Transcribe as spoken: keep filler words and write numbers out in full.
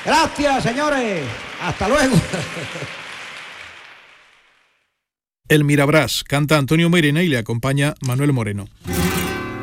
Gracias, señores. Hasta luego. El Mirabrás canta Antonio Mairena y le acompaña Manuel Moreno.